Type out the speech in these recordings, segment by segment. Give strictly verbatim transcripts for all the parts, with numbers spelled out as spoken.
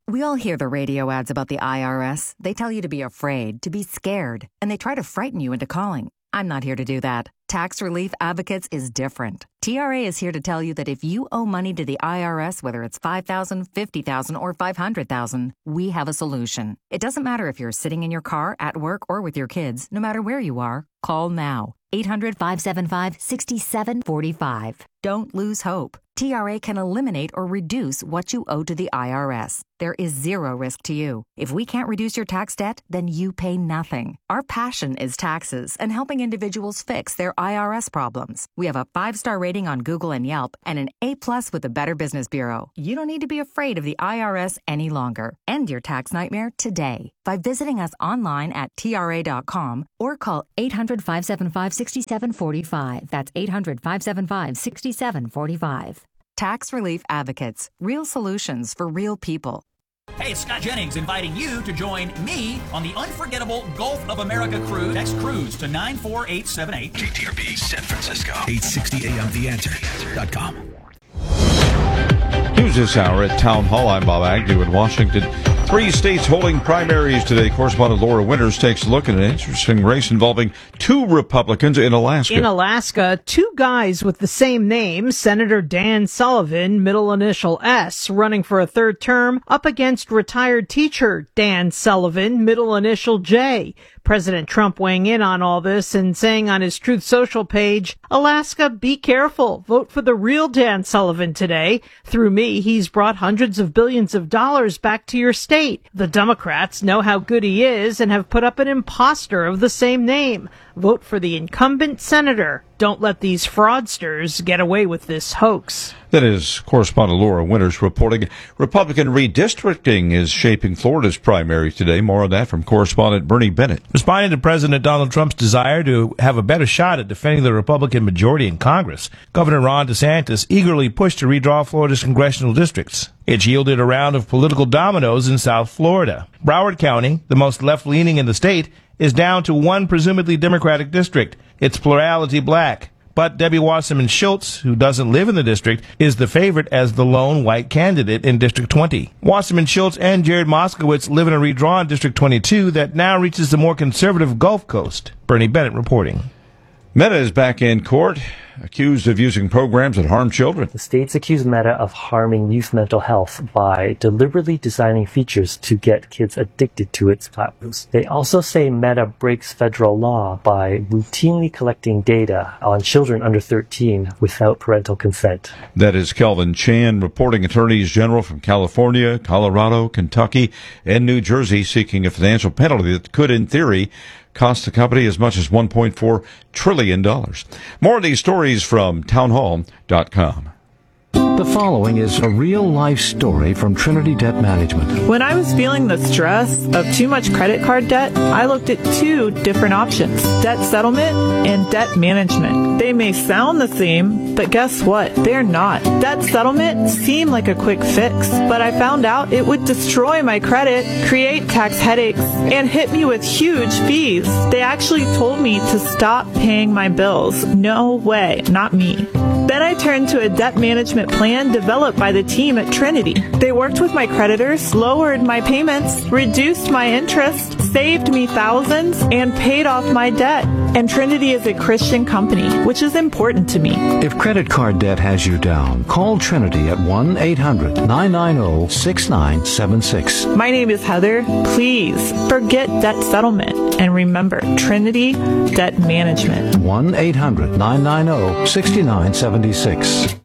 We all hear the radio ads about the I R S. They tell you to be afraid, to be scared, and they try to frighten you into calling. I'm not here to do that. Tax Relief Advocates is different. T R A is here to tell you that if you owe money to the I R S, whether it's five thousand dollars, fifty thousand dollars, or five hundred thousand dollars, we have a solution. It doesn't matter if you're sitting in your car, at work, or with your kids. No matter where you are, call now. eight hundred, five seven five, six seven four five. Don't lose hope. T R A can eliminate or reduce what you owe to the I R S. There is zero risk to you. If we can't reduce your tax debt, then you pay nothing. Our passion is taxes and helping individuals fix their I R S problems. We have a five-star rating on Google and Yelp and an A-plus with the Better Business Bureau. You don't need to be afraid of the I R S any longer. End your tax nightmare today by visiting us online at T R A dot com or call eight hundred, five seven five, six seven four five. That's eight hundred, five seven five, six seven four five. Tax Relief Advocates. Real solutions for real people. Hey, it's Scott Jennings inviting you to join me on the unforgettable Gulf of America cruise. Next cruise to nine four eight seven eight. K T R B San Francisco. eight sixty A M The Answer dot com. News this hour at Town Hall. I'm Bob Agnew in Washington. Three states holding primaries today. Correspondent Laura Winters takes a look at an interesting race involving two Republicans in Alaska. In Alaska, two guys with the same name, Senator Dan Sullivan, middle initial S, running for a third term, up against retired teacher Dan Sullivan, middle initial J. President Trump weighing in on all this and saying on his Truth Social page, Alaska, be careful. Vote for the real Dan Sullivan today. Through me, he's brought hundreds of billions of dollars back to your state. The Democrats know how good he is and have put up an imposter of the same name. Vote for the incumbent senator. Don't let these fraudsters get away with this hoax. That is correspondent Laura Winters reporting. Republican redistricting is shaping Florida's primary today. More on that from correspondent Bernie Bennett. Responding to President Donald Trump's desire to have a better shot at defending the Republican majority in Congress, Governor Ron DeSantis eagerly pushed to redraw Florida's congressional districts. It yielded a round of political dominoes in South Florida. Broward County, the most left-leaning in the state, is down to one presumably Democratic district. It's plurality black. But Debbie Wasserman Schultz, who doesn't live in the district, is the favorite as the lone white candidate in District twenty. Wasserman Schultz and Jared Moskowitz live in a redrawn District twenty-two that now reaches the more conservative Gulf Coast. Bernie Bennett reporting. Meta is back in court, accused of using programs that harm children. The states accuse Meta of harming youth mental health by deliberately designing features to get kids addicted to its platforms. They also say Meta breaks federal law by routinely collecting data on children under thirteen without parental consent. That is Kelvin Chan reporting. Attorneys general from California, Colorado, Kentucky, and New Jersey seeking a financial penalty that could, in theory, cost the company as much as one point four trillion dollars. More of these stories from town hall dot com. The following is a real-life story from Trinity Debt Management. When I was feeling the stress of too much credit card debt, I looked at two different options, debt settlement and debt management. They may sound the same, but guess what? They're not. Debt settlement seemed like a quick fix, but I found out it would destroy my credit, create tax headaches, and hit me with huge fees. They actually told me to stop paying my bills. No way, not me. Then I turned to a debt management plan developed by the team at Trinity. They worked with my creditors, lowered my payments, reduced my interest, saved me thousands, and paid off my debt. And Trinity is a Christian company, which is important to me. If credit card debt has you down, call Trinity at one eight hundred, nine nine zero, six nine seven six. My name is Heather. Please forget debt settlement and remember Trinity Debt Management. one eight hundred, nine nine zero, six nine seven six.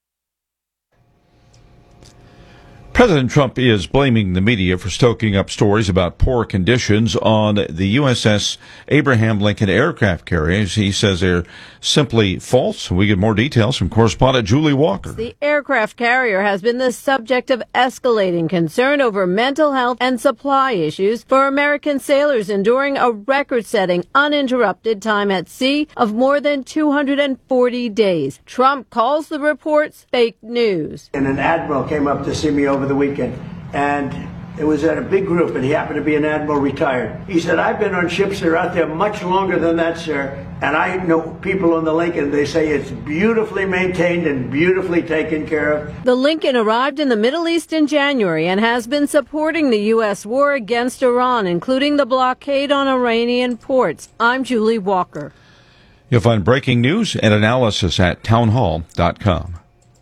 President Trump is blaming the media for stoking up stories about poor conditions on the U S S Abraham Lincoln aircraft carriers. He says they're simply false. We get more details from correspondent Julie Walker. The aircraft carrier has been the subject of escalating concern over mental health and supply issues for American sailors enduring a record-setting uninterrupted time at sea of more than two hundred forty days. Trump calls the reports fake news. And an admiral came up to see me over the weekend, and it was at a big group, and he happened to be an admiral retired. He said, I've been on ships that are out there much longer than that, sir, And I know people on the Lincoln, they say it's beautifully maintained and beautifully taken care of. The Lincoln arrived in the Middle East in January and has been supporting the U S war against Iran, including the blockade on Iranian ports. I'm Julie Walker. You'll find breaking news and analysis at townhall dot com.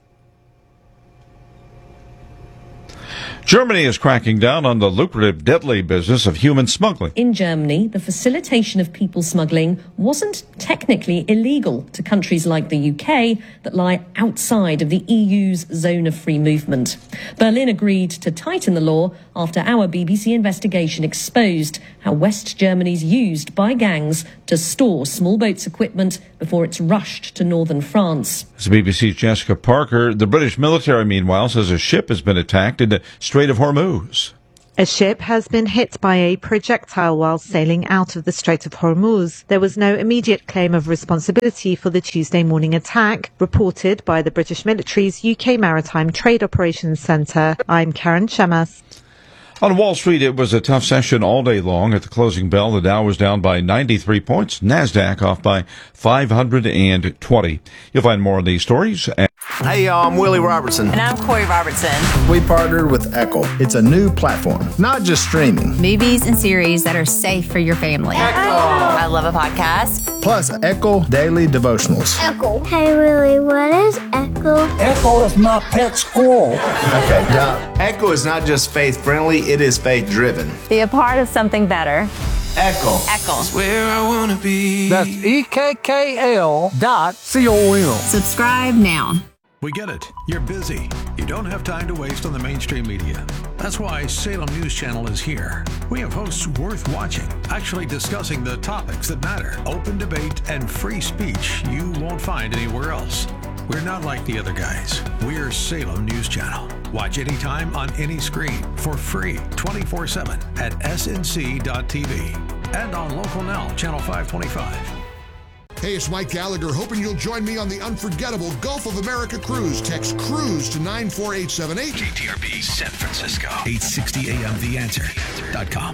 Germany is cracking down on the lucrative, deadly business of human smuggling. In Germany, the facilitation of people smuggling wasn't technically illegal to countries like the U K that lie outside of the E U's zone of free movement. Berlin agreed to tighten the law after our B B C investigation exposed how West Germany's used by gangs to store small boats' equipment before it's rushed to northern France. As B B C's Jessica Parker, the British military, meanwhile, says a ship has been attacked in the Strait of Hormuz. A ship has been hit by a projectile while sailing out of the Strait of Hormuz. There was no immediate claim of responsibility for the Tuesday morning attack, reported by the British military's U K Maritime Trade Operations Centre. I'm Karen Shemas. On Wall Street, it was a tough session all day long. At the closing bell, the Dow was down by ninety-three points, NASDAQ off by five hundred twenty. You'll find more of these stories at Hey, y'all, I'm Willie Robertson. And I'm Corey Robertson. We partnered with Echo. It's a new platform, not just streaming. Movies and series that are safe for your family. Echo. I love a podcast. Plus, Echo Daily Devotionals. Echo. Hey, Willie, what is Echo? Echo is my pet squirrel. Okay, now, Echo is not just faith-friendly, it is faith-driven. Be a part of something better. Echo. Echo. That's where I want to be. That's E K K L dot C O M. Subscribe now. We get it. You're busy. You don't have time to waste on the mainstream media. That's why Salem News Channel is here. We have hosts worth watching, actually discussing the topics that matter. Open debate and free speech you won't find anywhere else. We're not like the other guys. We're Salem News Channel. Watch anytime on any screen for free twenty-four seven at S N C dot T V and on Local Now, Channel five twenty-five. Hey, it's Mike Gallagher, hoping you'll join me on the unforgettable Gulf of America cruise. Text CRUISE to nine four eight seven eight. K T R B San Francisco. eight sixty A M The Answer dot com.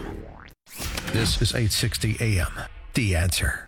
This is eight sixty A M The Answer.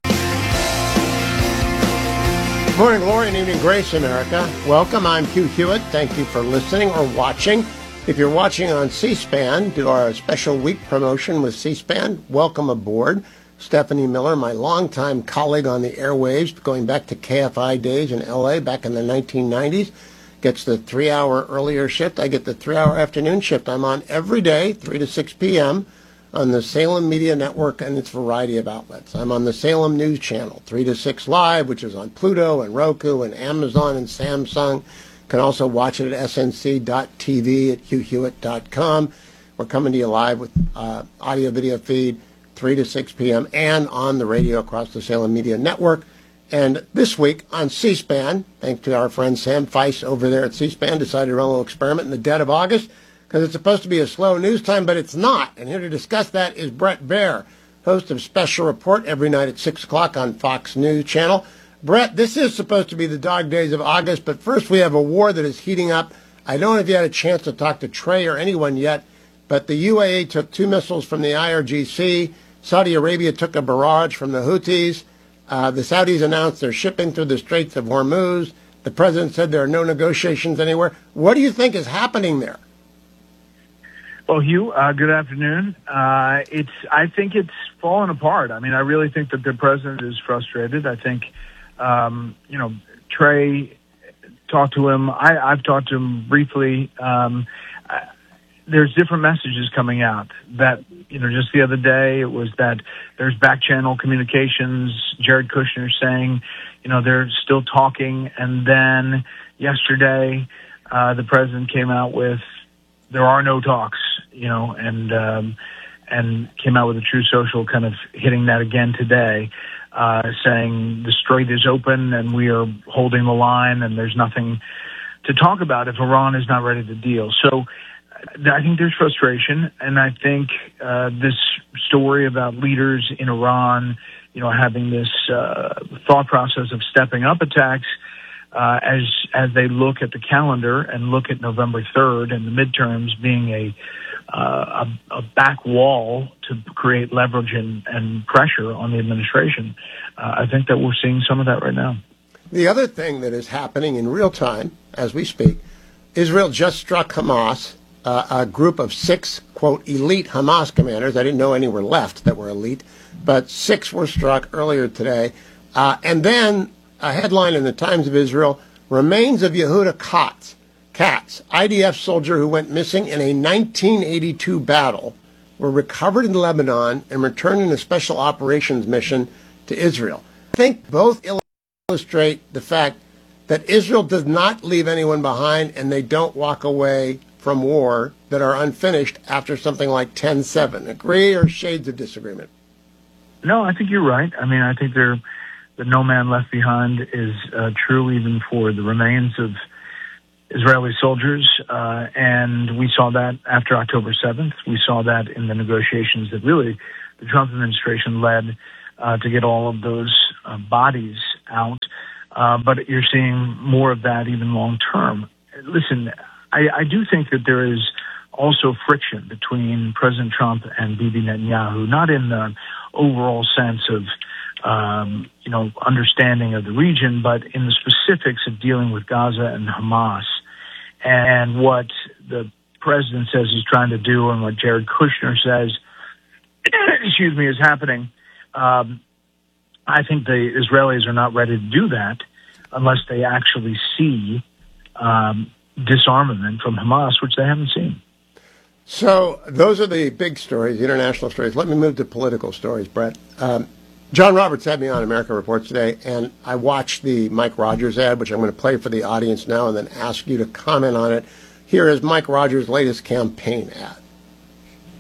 Morning glory and evening grace, America. Welcome, I'm Hugh Hewitt. Thank you for listening or watching. If you're watching on C-SPAN, do our special week promotion with C-SPAN. Welcome aboard. Stephanie Miller, my longtime colleague on the airwaves, going back to K F I days in L A back in the nineteen nineties, gets the three-hour earlier shift. I get the three-hour afternoon shift. I'm on every day, three to six p.m., on the Salem Media Network and its variety of outlets. I'm on the Salem News Channel, three to six Live, which is on Pluto and Roku and Amazon and Samsung. You can also watch it at S N C dot T V, at Hugh Hewitt dot com. We're coming to you live with uh, audio-video feed, three to six p.m., and on the radio across the Salem Media Network. And this week on C-SPAN, thanks to our friend Sam Feiss over there at C-SPAN, decided to run a little experiment in the dead of August, because it's supposed to be a slow news time, but it's not. And here to discuss that is Bret Baier, host of Special Report every night at six o'clock on Fox News Channel. Bret, this is supposed to be the dog days of August, but first we have a war that is heating up. I don't know if you had a chance to talk to Trey or anyone yet, but the U A E took two missiles from the I R G C. Saudi Arabia took a barrage from the Houthis. Uh, the Saudis announced they're shipping through the Straits of Hormuz. The president said there are no negotiations anywhere. What do you think is happening there? Well, Hugh, uh, good afternoon. Uh, it's, I think it's fallen apart. I mean, I really think that the president is frustrated. I think, um, you know, Trey talked to him. I, I've talked to him briefly. Um, I, there's different messages coming out that, you know, just the other day it was that there's back channel communications, Jared Kushner saying, you know, they're still talking. And then yesterday, uh, the president came out with, there are no talks, you know, and, um, and came out with a True Social kind of hitting that again today, uh, saying the strait is open and we are holding the line and there's nothing to talk about if Iran is not ready to deal. So I think there's frustration. And I think, uh, this story about leaders in Iran, you know, having this, uh, thought process of stepping up attacks, Uh, as as they look at the calendar and look at November third and the midterms being a uh, a, a back wall to create leverage and, and pressure on the administration. Uh, I think that we're seeing some of that right now. The other thing that is happening in real time as we speak, Israel just struck Hamas, uh, a group of six, quote, elite Hamas commanders. I didn't know any were left that were elite, but six were struck earlier today. Uh, and then a headline in the Times of Israel, remains of Yehuda Katz, Katz, I D F soldier who went missing in a nineteen eighty-two battle, were recovered in Lebanon and returned in a special operations mission to Israel. I think both illustrate the fact that Israel does not leave anyone behind and they don't walk away from war that are unfinished after something like ten seven. Agree or shades of disagreement? No, I think you're right. I mean, I think they're, the no man left behind is uh, true even for the remains of Israeli soldiers, uh, and we saw that after October seventh. We saw that in the negotiations that really the Trump administration led uh, to get all of those uh, bodies out. Uh, but you're seeing more of that even long term. Listen, I, I do think that there is also friction between President Trump and Bibi Netanyahu, not in the overall sense of um, you know understanding of the region, but in the specifics of dealing with Gaza and Hamas. And what the president says he's trying to do and what Jared Kushner says, excuse me, is happening. Um, I think the Israelis are not ready to do that unless they actually see um, disarmament from Hamas, which they haven't seen. So those are the big stories, the international stories. Let me move to political stories, Brett. Um, John Roberts had me on America Reports today, and I watched the Mike Rogers ad, which I'm going to play for the audience now and then ask you to comment on it. Here is Mike Rogers' latest campaign ad.